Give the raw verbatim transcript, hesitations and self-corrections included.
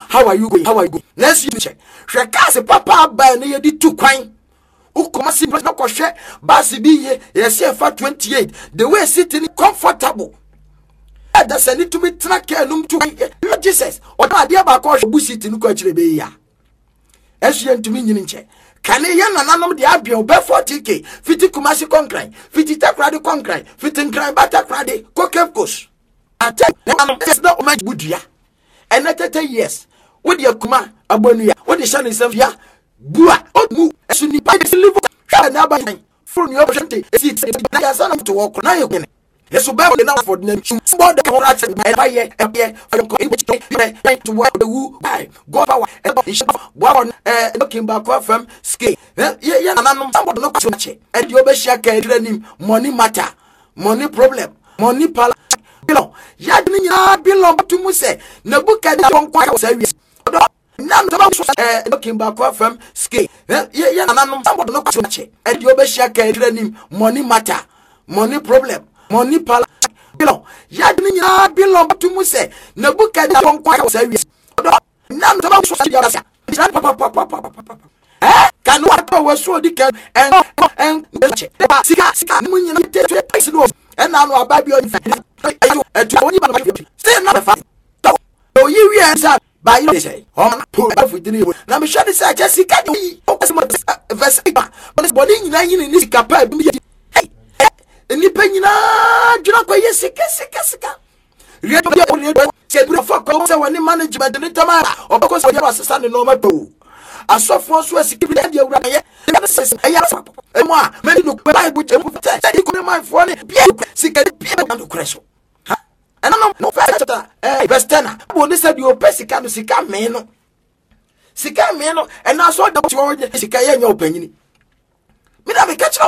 how are you going? How are you going? Let's you check. She can't papa by near the two coin. Ukomasi no koshe basi biye yesi fa twenty-eight the way sitting comfortable that's a need to be track num to Jesus or dia ba ko bu sitting ko chire be ya esien to me nyin nche kan ye nananom de abia be forty k fifty kumasi concrete fifty takrade concrete fifty nkran bata krade kokepkos attack there's no much budia and thirty years with your kuma abonu ya with the shani sefia bua omu esuni pa deliver hwa na ba from your opportunity see na ya sana to work na you yeso ba na for the board the correct by by ye e for your to work the who by go power one eh looking back from scale ye ye na no somebody no question che e di obehia ka ediranim money matter money problem money pala bilo ya di nyina bilo batumu se na buka da konkwa sa wi Nan eh looking back from scale ye ye na no somebody no question che e di obehia ka ediranim money matter money problem money pala bilo ya di nyina bilo batumu se na buka da konkwa sa wi nan to ba so ya sa eh kan wa to we so di kan en en sika sika mu nyina te te pese no en na no ababi o ayo etu oni ba say na fa to o yi wi ansa ba yi say o na po ba fu dini na me shade say ja sika di o kwese mo verse ba but body nyina yin ni sika pa bi hey ni pa nyina djuna ko ye sika sika sika rie do o ni do se bu fa ko se woni management ni tamara o ko se ya assistant no ma to asofo so asiki de awura ye e ya fa e mo a me no bible che mu fa se ko me man fo ni bia sika de bia no kreso ha e no no fa ta eh vestana bo ni se di o pesika no sika me no sika me no e na so da wo sika ye nya opanyini